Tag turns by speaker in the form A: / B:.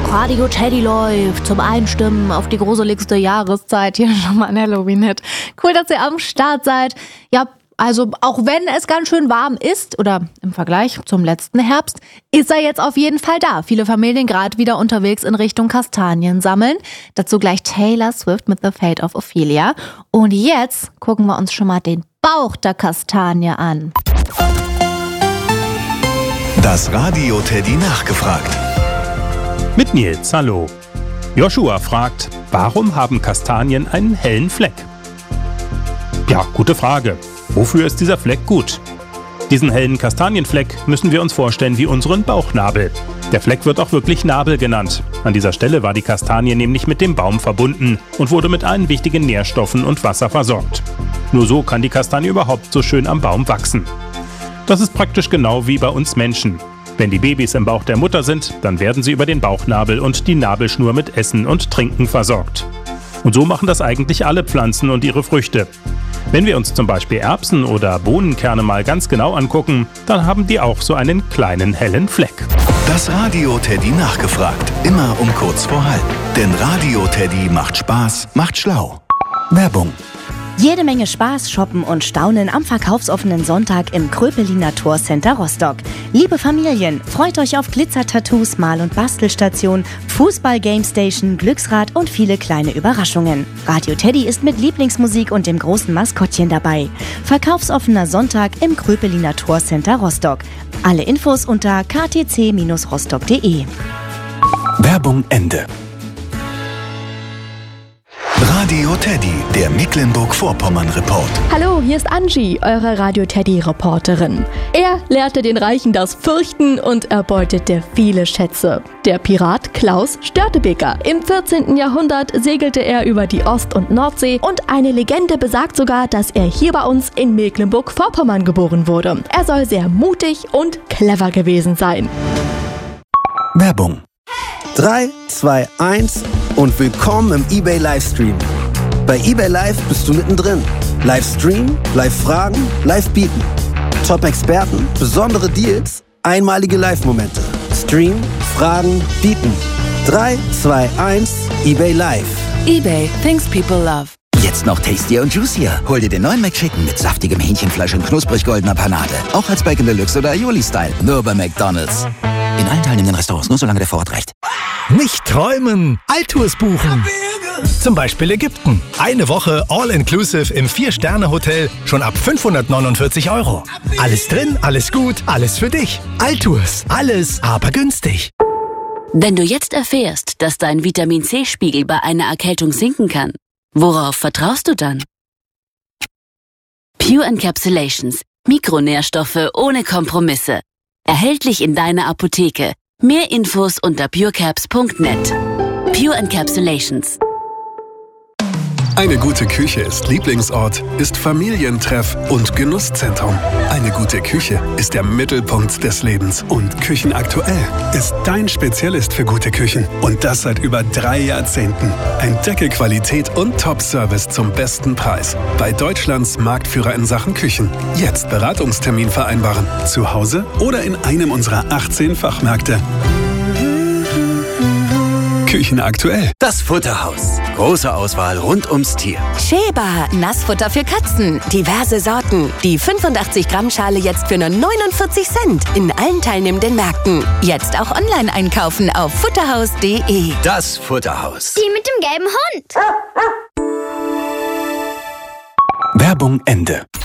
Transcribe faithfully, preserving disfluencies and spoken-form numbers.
A: Radio Teddy läuft zum Einstimmen auf die gruseligste Jahreszeit hier schon mal an Halloween-Hit. Cool, dass ihr am Start seid. Ja, also auch wenn es ganz schön warm ist oder im Vergleich zum letzten Herbst, ist er jetzt auf jeden Fall da. Viele Familien gerade wieder unterwegs in Richtung Kastanien sammeln. Dazu gleich Taylor Swift mit The Fate of Ophelia. Und jetzt gucken wir uns schon mal den Bauch der Kastanie an.
B: Das Radio Teddy nachgefragt.
C: Mit Nils, hallo. Joshua fragt, warum haben Kastanien einen hellen Fleck? Ja, gute Frage. Wofür ist dieser Fleck gut? Diesen hellen Kastanienfleck müssen wir uns vorstellen wie unseren Bauchnabel. Der Fleck wird auch wirklich Nabel genannt. An dieser Stelle war die Kastanie nämlich mit dem Baum verbunden und wurde mit allen wichtigen Nährstoffen und Wasser versorgt. Nur so kann die Kastanie überhaupt so schön am Baum wachsen. Das ist praktisch genau wie bei uns Menschen. Wenn die Babys im Bauch der Mutter sind, dann werden sie über den Bauchnabel und die Nabelschnur mit Essen und Trinken versorgt. Und so machen das eigentlich alle Pflanzen und ihre Früchte. Wenn wir uns zum Beispiel Erbsen oder Bohnenkerne mal ganz genau angucken, dann haben die auch so einen kleinen hellen Fleck.
B: Das Radio Teddy nachgefragt. Immer um kurz vor halb. Denn Radio Teddy macht Spaß, macht schlau. Werbung.
D: Jede Menge Spaß, Shoppen und Staunen am verkaufsoffenen Sonntag im Kröpeliner Torcenter Rostock. Liebe Familien, freut euch auf Glitzer-Tattoos, Mal- und Bastelstation, Fußball-Gamestation, Glücksrad und viele kleine Überraschungen. Radio Teddy ist mit Lieblingsmusik und dem großen Maskottchen dabei. Verkaufsoffener Sonntag im Kröpeliner Torcenter Rostock. Alle Infos unter k t c Bindestrich rostock punkt d e.
B: Werbung Ende. Radio Teddy, der Mecklenburg-Vorpommern-Report.
E: Hallo, hier ist Angie, eure Radio Teddy-Reporterin. Er lehrte den Reichen das Fürchten und erbeutete viele Schätze. Der Pirat Klaus Störtebeker. Im vierzehnten Jahrhundert segelte er über die Ost- und Nordsee und eine Legende besagt sogar, dass er hier bei uns in Mecklenburg-Vorpommern geboren wurde. Er soll sehr mutig und clever gewesen sein.
B: Werbung.
F: drei, zwei, eins und willkommen im eBay Livestream. Bei eBay Live bist du mittendrin. Livestream, Live-Fragen, Live-Bieten. Top-Experten, besondere Deals, einmalige Live-Momente. Stream, Fragen, Bieten. drei, zwei, eins, eBay Live.
G: eBay, things people love.
H: Jetzt noch tastier und juicier. Hol dir den neuen McChicken mit saftigem Hähnchenfleisch und knusprig goldener Panade. Auch als Bacon Deluxe oder Aioli-Style. Nur bei McDonald's. In allen teilnehmenden Restaurants, nur solange der Vorrat reicht.
I: Nicht träumen, Alltours buchen. Zum Beispiel Ägypten. Eine Woche All-Inclusive im vier-Sterne-Hotel schon ab fünfhundertneunundvierzig Euro. Alles drin, alles gut, alles für dich. Alltours, alles, aber günstig.
G: Wenn du jetzt erfährst, dass dein Vitamin-C-Spiegel bei einer Erkältung sinken kann, worauf vertraust du dann? Pure Encapsulations. Mikronährstoffe ohne Kompromisse. Erhältlich in deiner Apotheke. Mehr Infos unter purecaps punkt net. Pure Encapsulations.
J: Eine gute Küche ist Lieblingsort, ist Familientreff und Genusszentrum. Eine gute Küche ist der Mittelpunkt des Lebens. Und Küchenaktuell ist dein Spezialist für gute Küchen. Und das seit über drei Jahrzehnten. Entdecke Qualität und Top-Service zum besten Preis. Bei Deutschlands Marktführer in Sachen Küchen. Jetzt Beratungstermin vereinbaren. Zu Hause oder in einem unserer achtzehn Fachmärkte. Küchenaktuell.
K: Das Futterhaus. Große Auswahl rund ums Tier.
L: Sheba, Nassfutter für Katzen. Diverse Sorten. Die fünfundachtzig Gramm Schale jetzt für nur neunundvierzig Cent. In allen teilnehmenden Märkten. Jetzt auch online einkaufen auf futterhaus punkt de.
K: Das Futterhaus.
M: Die mit dem gelben Hund.
B: Werbung Ende.